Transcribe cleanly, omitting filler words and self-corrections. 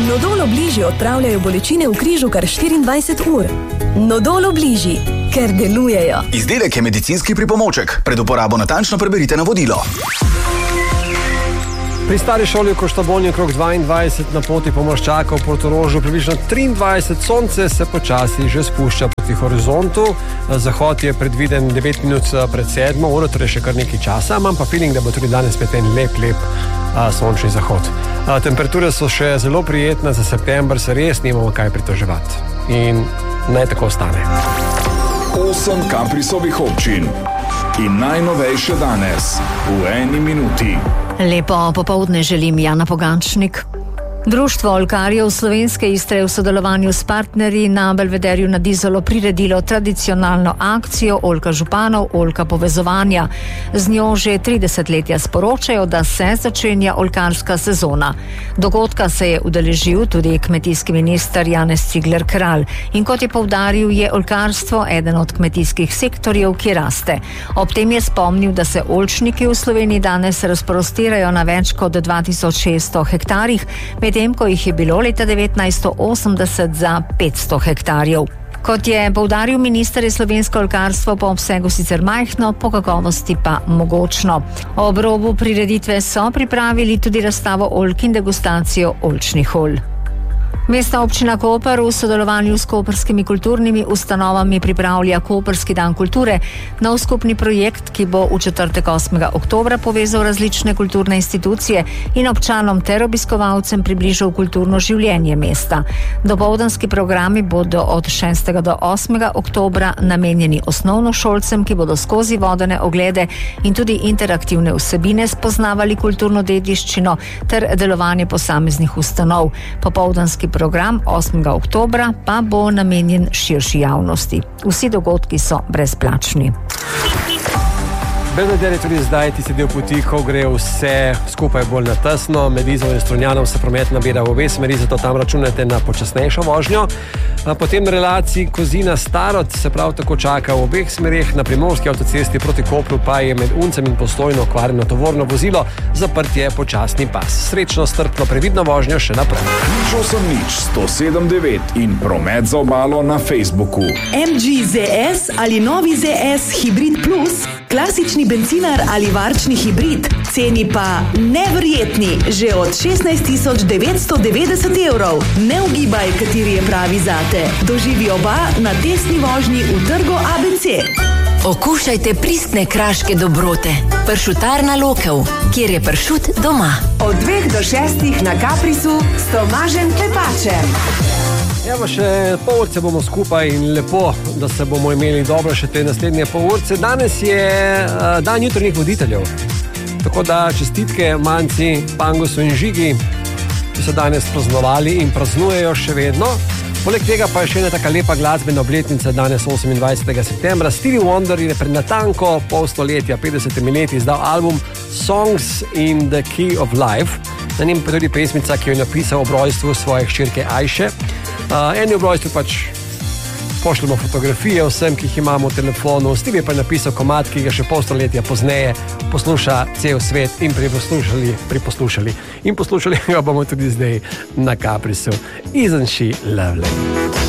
Nodol Obliži odpravljajo bolečine v križu kar 24 ur. Nodol Obliži, ker delujejo. Izdelek je medicinski pripomoček. Pred uporabo natančno preberite navodilo. Pri stari šoli v Koštabonju krog 22 na poti Pomorščaka v Portorožu približno 23, sonce se počasi že spušča proti horizontu. Zahod je predviden 9 minut pred 7 uro, torej še kar nekaj časa. Imam pa feeling, da bo tudi danes spet en lep sončni zahod. Temperature so še zelo prijetne, za september se res nimamo kaj pritoževati. In naj tako ostane. 8 Kaprisovih občin in najnovejše danes v 1 minuti. Lepo popoldne želim, Jana Pogančnik. Društvo oljkarjev Slovenske Istre v sodelovanju s partnerji na Belvederju nad Izolo priredilo tradicionalno akcijo Oljka županov, Oljka povezovanja. Z njo že 30 letja sporočajo, da se začenja oljkarska sezona. Dogodka se je udeležil tudi kmetijski minister Janez Cigler Kralj. In kot je poudaril, je oljkarstvo eden od kmetijskih sektorjev, ki raste. Ob tem je spomnil, da se oljčniki v Sloveniji danes razprostirajo na več kot 2600 hektarjih, medtem ko jih je bilo leta 1980 za 500 hektarjev. Kot je poudaril minister, je slovensko oljkarstvo po obsegu sicer majhno, po kakovosti pa mogočno. Ob robu prireditve so pripravili tudi razstavo oljk in degustacijo oljčnih olj. Mestna občina Koper v sodelovanju s koprskimi kulturnimi ustanovami pripravlja Koprski dan kulture, nov skupni projekt, ki bo v četrtek 8. oktobra povezal različne kulturne institucije in občanom ter obiskovalcem približal kulturno življenje mesta. Dopoldanski programi bodo od 6. do 8. oktobra namenjeni osnovnošolcem, ki bodo skozi vodene oglede in tudi interaktivne vsebine spoznavali kulturno dediščino ter delovanje posameznih ustanov. Popoldanski program 8. oktobra pa bo namenjen širši javnosti. Vsi dogodki so brezplačni. Belveder je tudi zdaj tisti del poti, ko gre vse skupaj bolj na tesno. Med Izolo in Strunjanom se promet nabira v obe smeri, zato tam računate na počasnejšo vožnjo. Potem na relaciji Kozina-Starod se prav tako čaka v obeh smerih. Na primorski avtocesti proti Kopru pa je med Uncem in Postojno okvarjeno tovorno vozilo, zaprt je počasni pas. Srečno, strpno, previdno vožnjo še naprej. 8-107-9 in promet za obalo na Facebooku. MG ZS ali novi ZS Hybrid Plus, klasični bencinar ali varčni hibrid, ceni pa neverjetni, že od 16 990 evrov. Ne ugibaj, kateri je pravi zate. Doživi oba na testni vožnji v trgu ABC. Okušajte pristne kraške dobrote. Pršutarna Lokev, kjer je pršut doma. Od 2 do 6 na Kaprisu s Tomažem Klepačem. Evo, še pol urce bomo skupaj in lepo, da se bomo imeli dobro še te naslednje pol urce. Danes je dan jutranjih voditeljev. Tako da čestitke Manci, Pangusu in Žigi, ki so danes praznovali in praznujejo še vedno. Poleg tega pa je še ena taka lepa glasbena obletnica danes 28. septembra. Stevie Wonder je pred natanko pol stoletja, 50 leti, izdal album Songs in the Key of Life. Na njem pa tudi pesmica, ki jo je napisal ob rojstvu svoje hčerke Ajše. Eni ob rojstvu pač pošljemo fotografije vsem, ki jih imamo v telefonu. Stevie pa je napisal komad, ki ga še pol stoletja pozneje posluša cel svet in poslušali ga bomo tudi zdaj na Kaprisu. Isn't she lovely?